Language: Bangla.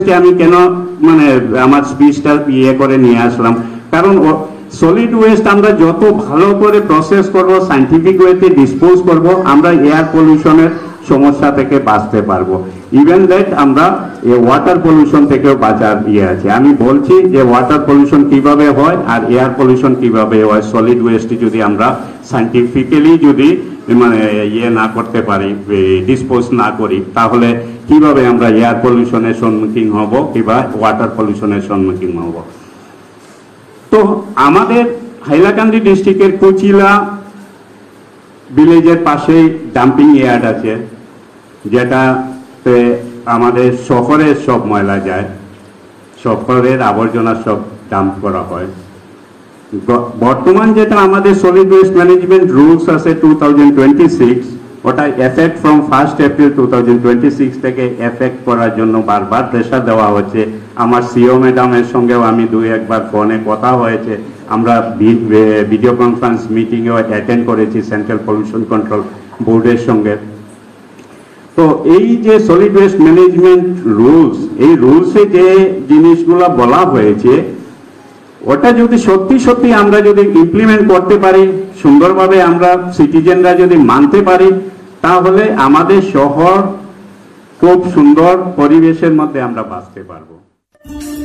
আমি কেন মানে আমার স্পিচটা ইয়ে করে নিয়ে আসলাম, কারণ সলিড ওয়েস্ট আমরা যত ভালো করে প্রসেস করব, সাইন্টিফিক ওয়েতে ডিসপোজ করব, আমরা এয়ার পলিউশনের সমস্যা থেকে বাঁচতে পারবো। ইভেন দ্যাট আমরা ওয়াটার পলিউশন থেকেও বাঁচার ইয়ে আছে। আমি বলছি যে ওয়াটার পলিউশন কিভাবে হয় আর এয়ার পলিউশন কিভাবে হয়, সলিড ওয়েস্ট যদি আমরা সাইন্টিফিক্যালি যদি মানে ইয়ে না করতে পারি, ডিসপোজ না করি, তাহলে কিভাবে আমরা এয়ার পলিউশনের সম্মুখীন হব কিংবা ওয়াটার পলিউশনের সম্মুখীন হব। তো আমাদের হাইলাকান্দি ডিস্ট্রিক্টের কুচিলা ভিলেজের পাশেই ডাম্পিং ইয়ার্ড আছে, যেটাতে আমাদের শহরের সব ময়লা যায়, শহরের আবর্জনা সব ডাম্প করা হয়। বর্তমান যেটা আমাদের সলিড ওয়েস্ট ম্যানেজমেন্ট রুলস আছে 2026, ওটা এফেক্ট ফ্রম 1 এপ্রিল 2026 থেকে এফেক্ট করার জন্য বারবার প্রেশার দেওয়া হচ্ছে। আমার সিও ম্যাডামের সঙ্গেও আমি 2-1 ফোনে কথা হয়েছে, আমরা ভিডিও কনফারেন্স মিটিংয়েও অ্যাটেন্ড করেছি সেন্ট্রাল পলিউশন কন্ট্রোল বোর্ডের সঙ্গে। তো এই যে সলিড ওয়েস্ট ম্যানেজমেন্ট রুলস, এই রুলসে যে জিনিসগুলো বলা হয়েছে, ওটা যদি সত্যি সত্যি আমরা যদি ইমপ্লিমেন্ট করতে পারি, সুন্দরভাবে আমরা সিটিজেনরা যদি মানতে পারি, তাহলে আমাদের শহর খুব সুন্দর পরিবেশের মধ্যে আমরা বাঁচতে পারবো।